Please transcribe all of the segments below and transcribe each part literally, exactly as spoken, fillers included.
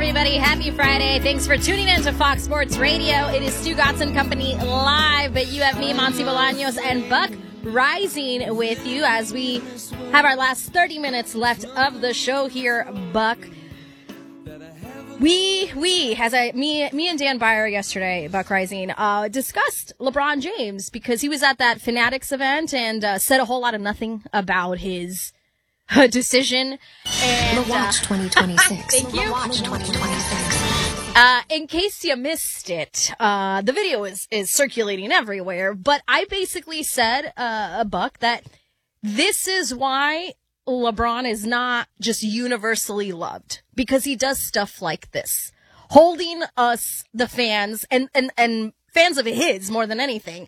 everybody. Happy Friday. Thanks for tuning in to Fox Sports Radio. It is Stu Gotson Company live, but you have me, Monty Bolaños, and Buck Rising with you as we have our last thirty minutes left of the show here, Buck. We, we, as I, me, me and Dan Byer yesterday, Buck Rising, uh, discussed LeBron James because he was at that Fanatics event and uh, said a whole lot of nothing about his uh, decision. And, The Watch uh, twenty twenty-six. Thank you. The Watch twenty twenty-six. Uh, in case you missed it, uh, the video is, is circulating everywhere, but I basically said, uh, a Buck, that this is why LeBron is not just universally loved, because he does stuff like this, holding us, the fans, and, and, and fans of his more than anything,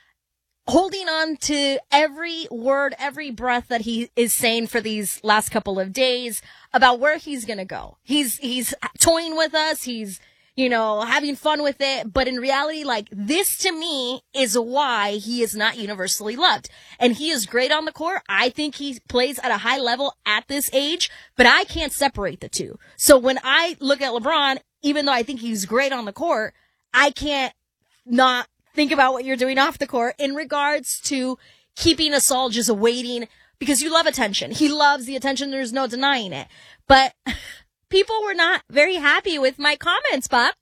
holding on to every word, every breath that he is saying for these last couple of days about where he's going to go. He's, he's toying with us. He's, you know, having fun with it. But in reality, like, this to me is why he is not universally loved. And he is great on the court. I think he plays at a high level at this age, but I can't separate the two. So when I look at LeBron, even though I think he's great on the court, I can't not think about what you're doing off the court in regards to keeping us all just waiting, because you love attention. He loves the attention. There's no denying it. But people were not very happy with my comments, Buck.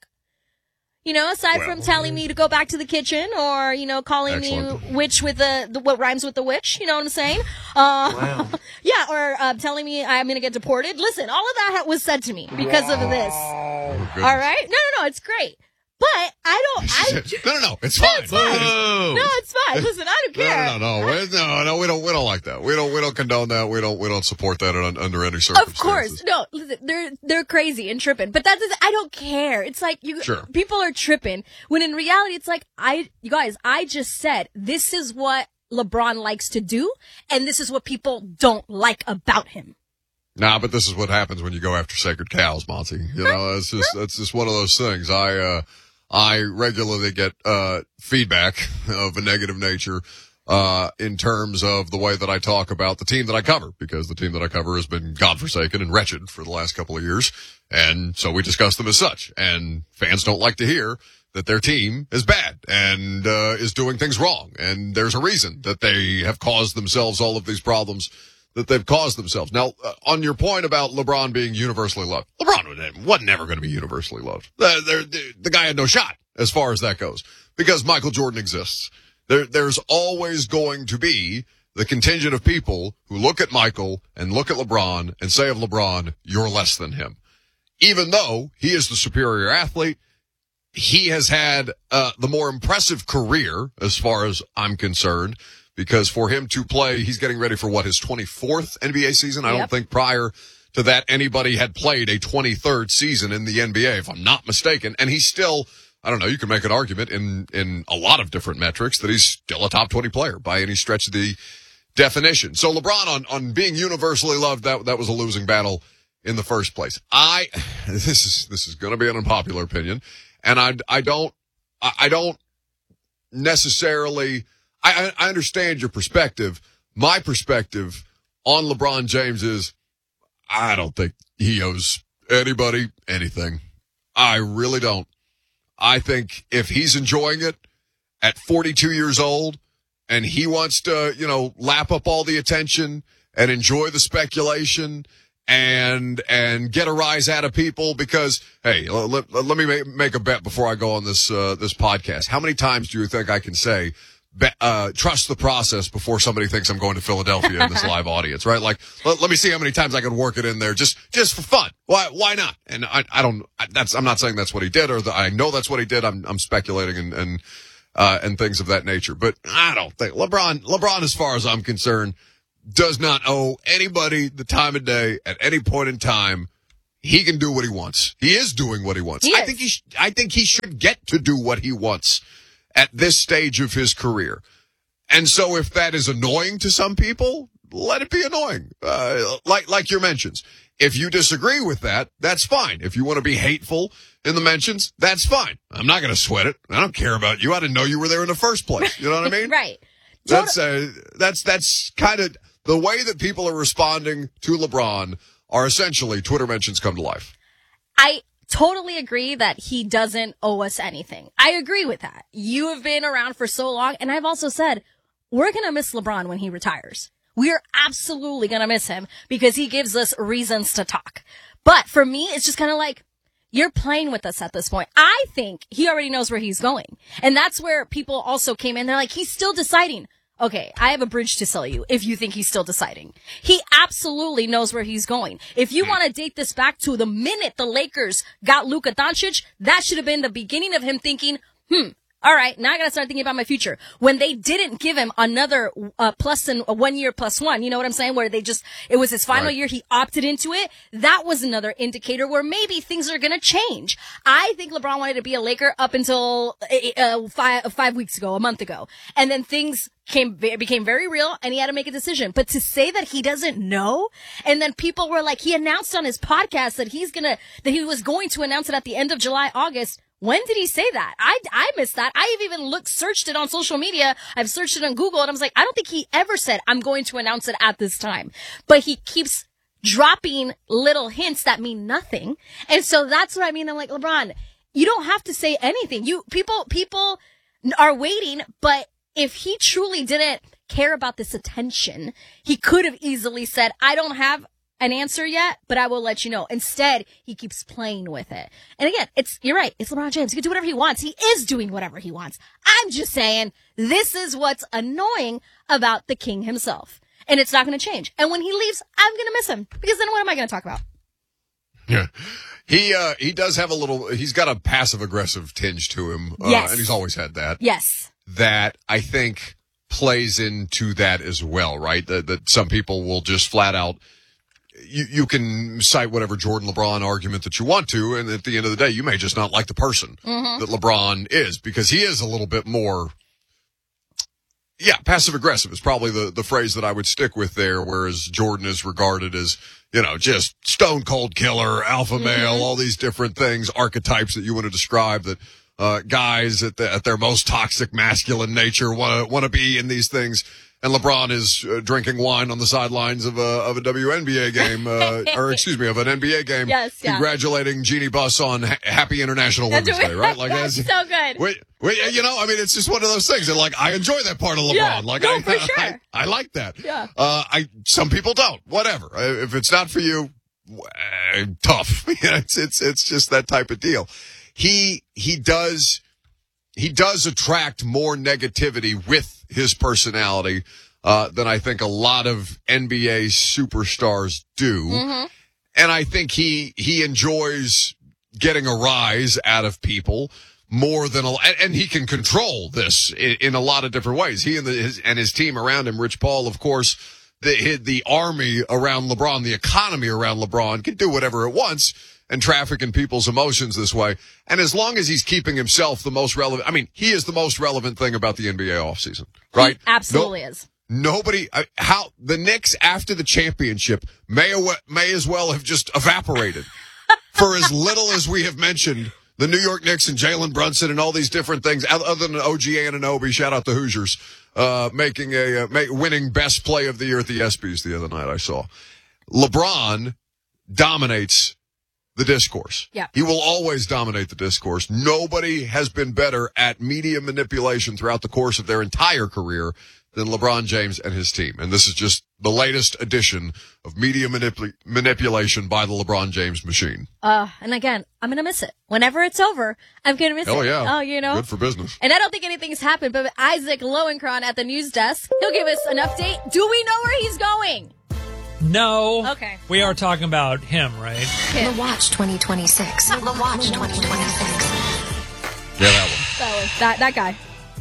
You know, aside well, from telling me to go back to the kitchen, or, you know, calling excellent. me witch with the, the, what rhymes with the witch. You know what I'm saying? Uh, Wow. yeah. Or, uh, telling me I'm going to get deported. Listen, all of that was said to me because of this. Oh, All right. No, no, no. It's great. But I don't, I, no, no, no. It's No, fine. it's fine. No, no, it's fine. Listen, I don't care. No, no, no, no, We- no, no. We don't. We don't like that. We don't. We don't condone that. We don't. We don't support that un, under any circumstances. Of course. No, listen, they're, they're crazy and tripping, but that doesn't, I don't care. It's like you, Sure. people are tripping when in reality, it's like, I, you guys, I just said, this is what LeBron likes to do, and this is what people don't like about him. Nah, but this is what happens when you go after sacred cows, Monty. You know, it's just, that's just one of those things. I, uh, I regularly get, uh, feedback of a negative nature, uh, in terms of the way that I talk about the team that I cover, because the team that I cover has been godforsaken and wretched for the last couple of years. And so we discuss them as such. And fans don't like to hear that their team is bad and, uh, is doing things wrong. And there's a reason that they have caused themselves all of these problems that they've caused themselves. Now, uh, on your point about LeBron being universally loved, LeBron wasn't never going to be universally loved. The, the, the guy had no shot as far as that goes, because Michael Jordan exists. There, there's always going to be the contingent of people who look at Michael and look at LeBron and say of LeBron, you're less than him. Even though he is the superior athlete, he has had uh, the more impressive career as far as I'm concerned. Because for him to play, he's getting ready for what, his twenty-fourth N B A season? I Yep. don't think prior to that anybody had played a twenty-third season in the N B A, if I'm not mistaken. And he's still, I don't know, you can make an argument in, in a lot of different metrics that he's still a top twenty player by any stretch of the definition. So LeBron on, on being universally loved, that, that was a losing battle in the first place. I, this is, this is going to be an unpopular opinion. And I, I don't, I, I don't necessarily, I, I understand your perspective. My perspective on LeBron James is, I don't think he owes anybody anything. I really don't. I think if he's enjoying it at forty-two years old and he wants to, you know, lap up all the attention and enjoy the speculation and, and get a rise out of people, because, hey, let, let me make, make a bet before I go on this, uh, this podcast. How many times do you think I can say, Be, uh, trust the process before somebody thinks I'm going to Philadelphia in this live audience, right? Like, let, let me see how many times I can work it in there just, just for fun. Why, why not? And I, I don't, that's, I'm not saying that's what he did, or the, I know that's what he did. I'm, I'm speculating and, and, uh, and things of that nature. But I don't think LeBron, LeBron, as far as I'm concerned, does not owe anybody the time of day at any point in time. He can do what he wants. He is doing what he wants. He I is. think he, sh- I think he should get to do what he wants at this stage of his career. And so if that is annoying to some people, let it be annoying. Uh, like, like your mentions. If you disagree with that, that's fine. If you want to be hateful in the mentions, that's fine. I'm not going to sweat it. I don't care about you. I didn't know you were there in the first place. You know what I mean? Right. That's, uh, that's, that's kind of the way that people are responding to LeBron are essentially Twitter mentions come to life. I totally agree that he doesn't owe us anything. I agree with that. You have been around for so long, and I've also said, we're going to miss LeBron when he retires. We are absolutely going to miss him because he gives us reasons to talk. But for me, it's just kind of like, you're playing with us at this point. I think he already knows where he's going. And that's where people also came in. They're like, he's still deciding. Okay, I have a bridge to sell you if you think he's still deciding. He absolutely knows where he's going. If you want to date this back to the minute the Lakers got Luka Doncic, that should have been the beginning of him thinking, hmm, all right, now I got to start thinking about my future. When they didn't give him another uh, plus than a one year plus one, you know what I'm saying? Where they just, it was his final right. year, he opted into it. That was another indicator where maybe things are going to change. I think LeBron wanted to be a Laker up until uh, five, five weeks ago, a month ago. And then things came, became very real and he had to make a decision. But to say that he doesn't know, and then people were like, he announced on his podcast that he's going to, that he was going to announce it at the end of July, August. When did he say that? I, I missed that. I have even looked, searched it on social media. I've searched it on Google and I was like, I don't think he ever said, I'm going to announce it at this time. But he keeps dropping little hints that mean nothing. And so that's what I mean. I'm like, LeBron, you don't have to say anything. You, people, people are waiting, but if he truly didn't care about this attention, he could have easily said, I don't have an answer yet, but I will let you know. Instead, he keeps playing with it. And again, it's, you're right. It's LeBron James. He can do whatever he wants. He is doing whatever he wants. I'm just saying this is what's annoying about the king himself. And it's not going to change. And when he leaves, I'm going to miss him because then what am I going to talk about? Yeah. He, uh, he does have a little, he's got a passive aggressive tinge to him. Uh, Yes. And he's always had that. Yes. That I think plays into that as well, right? That, that some people will just flat out, You, you can cite whatever Jordan LeBron argument that you want to, and at the end of the day, you may just not like the person Mm-hmm. that LeBron is, because he is a little bit more, yeah, passive aggressive is probably the, the phrase that I would stick with there, whereas Jordan is regarded as, you know, just stone cold killer, alpha Mm-hmm. male, all these different things, archetypes that you want to describe that uh guys at, the, at their most toxic masculine nature want to want to be in these things. And LeBron is uh, drinking wine on the sidelines of a of a W N B A game, uh, or excuse me, of an N B A game. Yes, yeah. Congratulating Jeannie Buss on ha- Happy International Women's Day, right? Like that's that's so good. Wait, wait, you know, I mean, it's just one of those things. And like, I enjoy that part of LeBron. Yeah, like, no, I, for sure. I, I like that. Yeah. Uh, I some people don't. Whatever. Uh, If it's not for you, uh, tough. You know, it's it's it's just that type of deal. He he does he does attract more negativity with his personality. Uh, than I think a lot of N B A superstars do. Mm-hmm. And I think he, he enjoys getting a rise out of people more than a, and, and he can control this in, in a lot of different ways. He and the, his, and his team around him, Rich Paul, of course, the, the army around LeBron, the economy around LeBron can do whatever it wants and traffic in people's emotions this way. And as long as he's keeping himself the most relevant, I mean, he is the most relevant thing about the N B A offseason, right? He absolutely no, is. Nobody, uh, how, the Knicks after the championship may, may as well have just evaporated. For as little as we have mentioned the New York Knicks and Jalen Brunson and all these different things, other than O G Anunoby, shout out the Hoosiers, uh, making a, uh, make, winning best play of the year at the ESPYs the other night I saw. LeBron dominates the discourse. Yeah. He will always dominate the discourse. Nobody has been better at media manipulation throughout the course of their entire career than LeBron James and his team. And this is just the latest edition of media manip- manipulation by the LeBron James machine. Uh, and again, I'm going to miss it. Whenever it's over, I'm going to miss Oh, it. yeah. Oh, you know. Good for business. And I don't think anything's happened, but Isaac Lowenkron at the news desk, he'll give us an update. Do we know where he's going? No. Okay. We are talking about him, right? The Watch twenty twenty-six. The Watch twenty twenty-six. Yeah, that one. That one. That, that guy.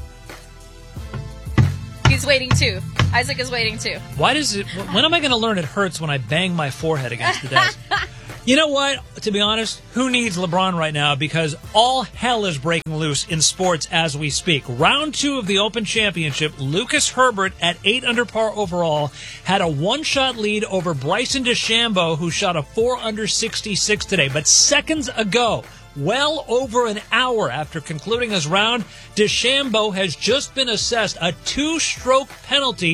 He's waiting too. Isaac is waiting too. Why does it... When am I going to learn it hurts when I bang my forehead against the desk? You know what? To be honest, who needs LeBron right now? Because all hell is breaking loose in sports as we speak. Round two of the Open Championship, Lucas Herbert at eight under par overall had a one-shot lead over Bryson DeChambeau, who shot a four under sixty-six today. But seconds ago, well over an hour after concluding his round, DeChambeau has just been assessed a two-stroke penalty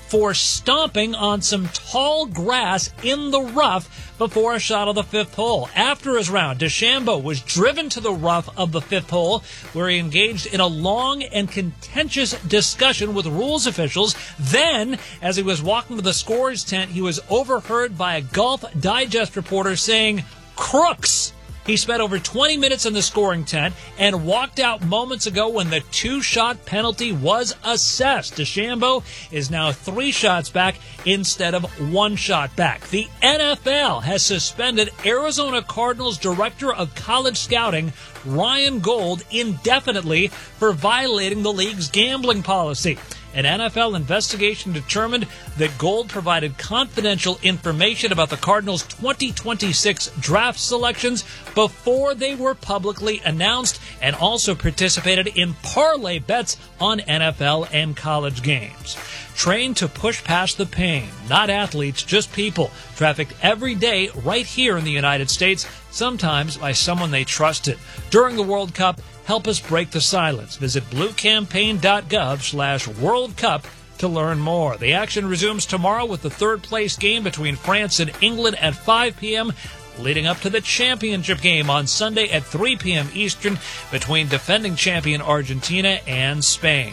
for stomping on some tall grass in the rough before a shot of the fifth hole. After his round, DeChambeau was driven to the rough of the fifth hole, where he engaged in a long and contentious discussion with rules officials. Then, as he was walking to the scorer's tent, he was overheard by a Golf Digest reporter saying, "Crooks." He spent over twenty minutes in the scoring tent and walked out moments ago when the two-shot penalty was assessed. DeChambeau is now three shots back instead of one shot back. The N F L has suspended Arizona Cardinals Director of College Scouting, Ryan Gold, indefinitely for violating the league's gambling policy. An N F L investigation determined that Gold provided confidential information about the Cardinals' twenty twenty-six draft selections before they were publicly announced, and also participated in parlay bets on N F L and college games. Trained to push past the pain, not athletes, just people, trafficked every day right here in the United States, sometimes by someone they trusted. During the World Cup, help us break the silence. Visit bluecampaign.gov slash World Cup to learn more. The action resumes tomorrow with the third place game between France and England at five p.m., leading up to the championship game on Sunday at three p.m. Eastern between defending champion Argentina and Spain.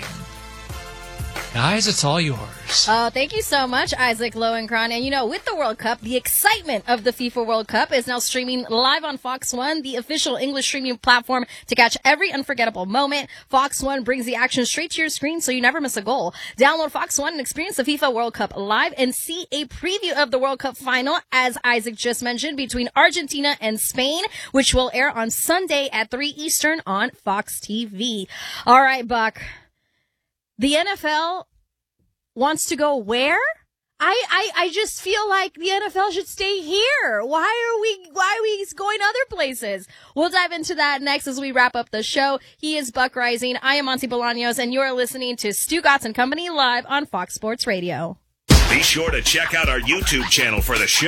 Guys, it's all yours. Oh, thank you so much, Isaac Lowenkron. And you know, with the World Cup, the excitement of the FIFA World Cup is now streaming live on Fox One, the official English streaming platform to catch every unforgettable moment. Fox One brings the action straight to your screen so you never miss a goal. Download Fox One and experience the FIFA World Cup live and see a preview of the World Cup final, as Isaac just mentioned, between Argentina and Spain, which will air on Sunday at three Eastern on Fox T V. All right, Buck. The N F L wants to go where? I, I, I just feel like the N F L should stay here. Why are we, why are we going other places? We'll dive into that next as we wrap up the show. He is Buck Rising. I am Monty Bolaños, and you're listening to Stu Gotts and Company live on Fox Sports Radio. Be sure to check out our YouTube channel for the show.